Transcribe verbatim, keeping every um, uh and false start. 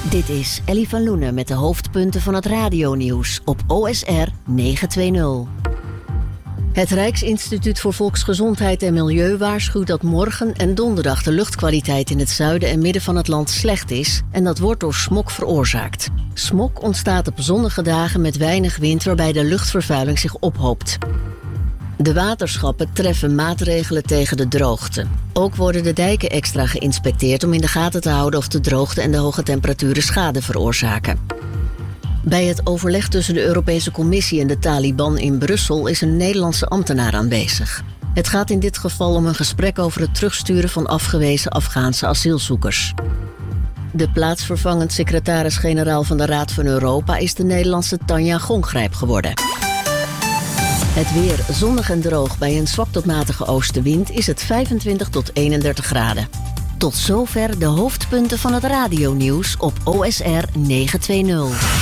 Dit is Ellie van Loenen met de hoofdpunten van het radionieuws op O S R negenhonderdtwintig. Het Rijksinstituut voor Volksgezondheid en Milieu waarschuwt dat morgen en donderdag de luchtkwaliteit in het zuiden en midden van het land slecht is en dat wordt door smog veroorzaakt. Smog ontstaat op zonnige dagen met weinig wind waarbij de luchtvervuiling zich ophoopt. De waterschappen treffen maatregelen tegen de droogte. Ook worden de dijken extra geïnspecteerd om in de gaten te houden of de droogte en de hoge temperaturen schade veroorzaken. Bij het overleg tussen de Europese Commissie en de Taliban in Brussel is een Nederlandse ambtenaar aanwezig. Het gaat in dit geval om een gesprek over het terugsturen van afgewezen Afghaanse asielzoekers. De plaatsvervangend secretaris-generaal van de Raad van Europa is de Nederlandse Tanja Gongrijp geworden. Het weer zonnig en droog bij een zwak tot matige oostenwind is het vijfentwintig tot eenendertig graden. Tot zover de hoofdpunten van het radionieuws op O S R negenhonderdtwintig.